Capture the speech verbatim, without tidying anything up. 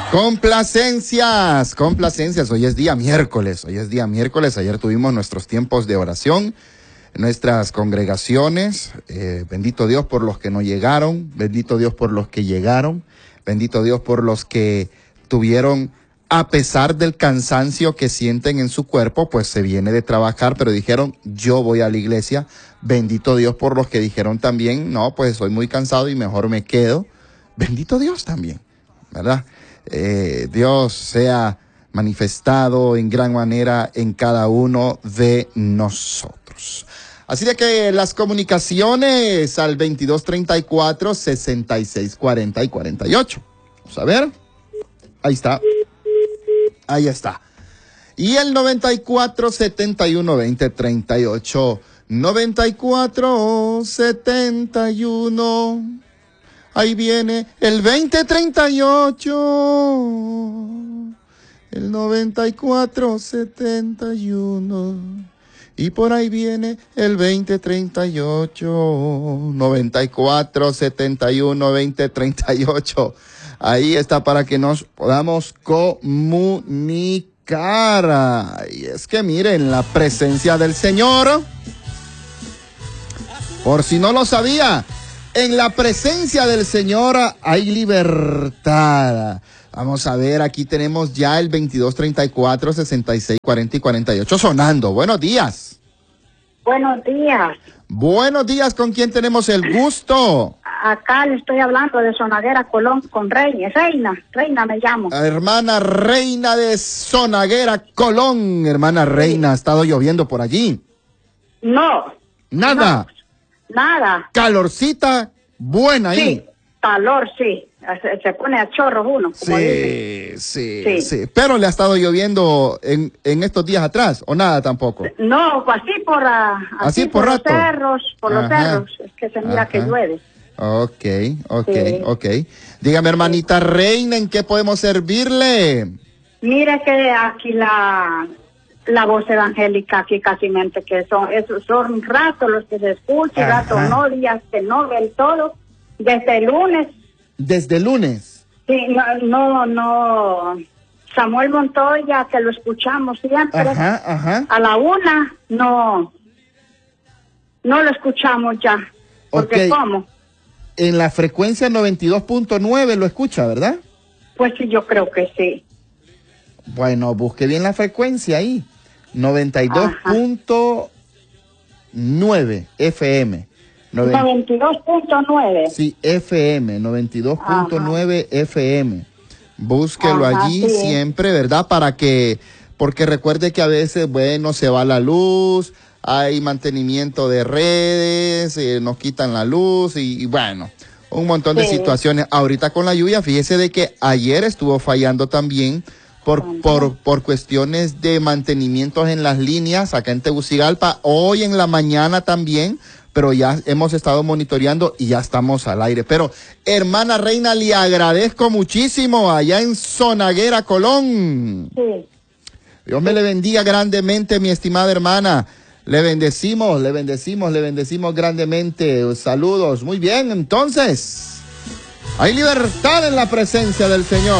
Complacencias, complacencias. Hoy es día miércoles, hoy es día miércoles. Ayer tuvimos nuestros tiempos de oración, nuestras congregaciones. Eh, bendito Dios por los que no llegaron, bendito Dios por los que llegaron, bendito Dios por los que tuvieron, a pesar del cansancio que sienten en su cuerpo, pues se viene de trabajar, pero dijeron, yo voy a la iglesia. Bendito Dios por los que dijeron también, no, pues soy muy cansado y mejor me quedo. Bendito Dios también, ¿verdad? Eh, Dios sea manifestado en gran manera en cada uno de nosotros. Así de que las comunicaciones al veintidós treinta y cuatro, sesenta y seis cuarenta y cuarenta y ocho. Vamos a ver. Ahí está. Ahí está. Y el noventa y cuatro, setenta y uno, veinte, treinta y ocho. noventa y cuatro, setenta y uno. Ahí viene el veinte treinta y ocho, el noventa y cuatro setenta y uno, y por ahí viene el veinte treinta y ocho, noventa y cuatro setenta y uno, veinte treinta y ocho. Ahí está para que nos podamos comunicar. Y es que miren, la presencia del Señor, por si no lo sabía, en la presencia del Señor hay libertad. Vamos a ver, aquí tenemos ya el veintidós treinta y cuatro, sesenta y seis cuarenta y cuarenta y ocho sonando. Buenos días. Buenos días. Buenos días, ¿con quién tenemos el gusto? Acá le estoy hablando de Sonaguera, Colón, con Reina. Reina, Reina me llamo. Hermana Reina de Sonaguera, Colón. Hermana Reina, ¿ha estado lloviendo por allí? No. Nada. No. Nada. Calorcita buena ahí. Sí, calor, sí. Se, se pone a chorros uno, como sí, dicen. sí, sí, sí. Pero le ha estado lloviendo en, en estos días atrás, ¿o nada tampoco? No, así por, uh, así, así por, por rato. los cerros, por Ajá. los cerros. Es que se mira Ajá. que llueve. Ok, ok, sí. ok. Dígame, hermanita sí. Reina, ¿en qué podemos servirle? Mire que aquí la... la voz evangélica aquí casi mente que son esos son ratos los que se escuchan, ratos no, días que no, del todo, desde el lunes. ¿Desde el lunes? Sí, no, no, no, Samuel Montoya, que lo escuchamos siempre, ajá, ajá. a la una, no, no lo escuchamos ya, porque okay. ¿cómo? En la frecuencia noventa y dos punto nueve lo escucha, ¿verdad? Pues sí, yo creo que sí. Bueno, busque bien la frecuencia ahí. noventa y dos punto nueve F M. noventa y dos punto nueve. Sí, F M, noventa y dos punto nueve F M. Búsquelo Ajá, allí sí. siempre, ¿verdad? Para que, porque recuerde que a veces, bueno, se va la luz, hay mantenimiento de redes, eh, nos quitan la luz y, y bueno, un montón sí. de situaciones. Ahorita con la lluvia, fíjese de que ayer estuvo fallando también Por, por, por cuestiones de mantenimientos en las líneas acá en Tegucigalpa, hoy en la mañana también, pero ya hemos estado monitoreando y ya estamos al aire. Pero, hermana Reina, le agradezco muchísimo allá en Sonaguera, Colón. Sí. Dios me le bendiga grandemente, mi estimada hermana. Le bendecimos, le bendecimos, le bendecimos grandemente. Saludos. Muy bien, entonces, hay libertad en la presencia del Señor.